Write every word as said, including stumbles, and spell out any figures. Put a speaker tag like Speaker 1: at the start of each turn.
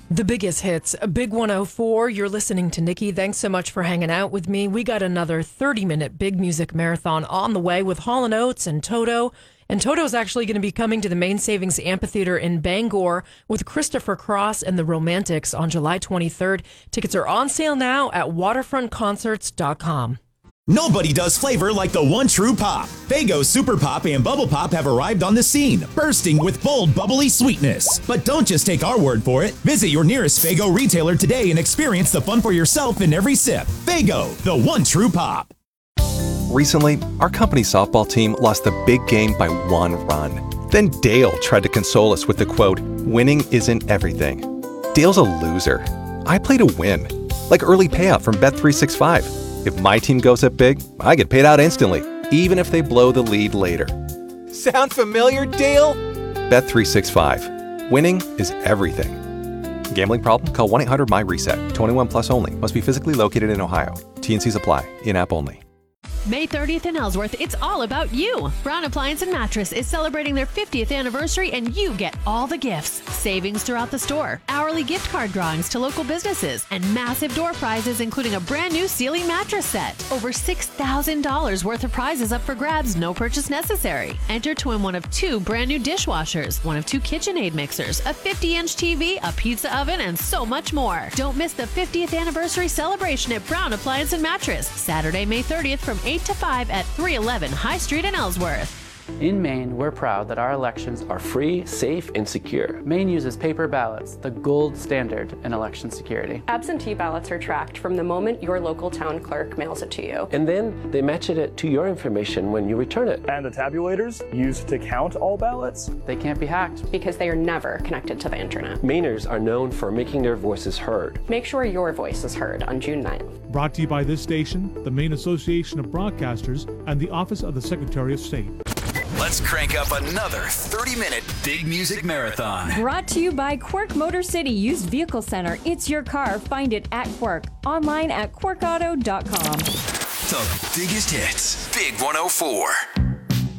Speaker 1: The biggest hits, Big one oh four. You're listening to Nikki. Thanks so much for hanging out with me. We got another thirty-minute big music marathon on the way with Hall and Oates and Toto. And Toto's actually going to be coming to the Main Savings Amphitheater in Bangor with Christopher Cross and the Romantics on July twenty-third. Tickets are on sale now at waterfront concerts dot com.
Speaker 2: Nobody does flavor like the one true pop. Faygo Super Pop and Bubble Pop have arrived on the scene, bursting with bold, bubbly sweetness. But don't just take our word for it. Visit your nearest Faygo retailer today and experience the fun for yourself in every sip. Faygo, the one true pop.
Speaker 3: Recently, our company softball team lost the big game by one run. Then Dale tried to console us with the quote, "Winning isn't everything." Dale's a loser. I play to win, like early payout from Bet three sixty-five. If my team goes up big, I get paid out instantly, even if they blow the lead later. Sound familiar, Dale? Bet three sixty-five. Winning is everything. Gambling problem? Call one eight hundred M Y reset. twenty-one plus only. Must be physically located in Ohio. T N Cs apply. In-app only.
Speaker 4: May thirtieth in Ellsworth, it's all about you. Brown Appliance and Mattress is celebrating their fiftieth anniversary, and you get all the gifts. Savings throughout the store, hourly gift card drawings to local businesses, and massive door prizes, including a brand new ceiling mattress set. Over six thousand dollars worth of prizes up for grabs, no purchase necessary. Enter to win one of two brand new dishwashers, one of two KitchenAid mixers, a fifty inch T V, a pizza oven, and so much more. Don't miss the fiftieth anniversary celebration at Brown Appliance and Mattress, Saturday, May thirtieth from eight to five at three eleven High Street in Ellsworth.
Speaker 5: In Maine, we're proud that our elections are free, safe, and secure. Maine uses paper ballots, the gold standard in election security.
Speaker 6: Absentee ballots are tracked from the moment your local town clerk mails it to you.
Speaker 7: And then they match it to your information when you return it.
Speaker 8: And the tabulators used to count all ballots?
Speaker 5: They can't be hacked.
Speaker 6: Because they are never connected to the internet.
Speaker 7: Mainers are known for making their voices heard.
Speaker 6: Make sure your voice is heard on June ninth.
Speaker 9: Brought to you by this station, the Maine Association of Broadcasters, and the Office of the Secretary of State.
Speaker 10: Let's crank up another thirty-minute big music marathon.
Speaker 11: Brought to you by Quirk Motor City Used Vehicle Center. It's your car. Find it at Quirk. Online at quirk auto dot com.
Speaker 10: The biggest hits. Big one oh four.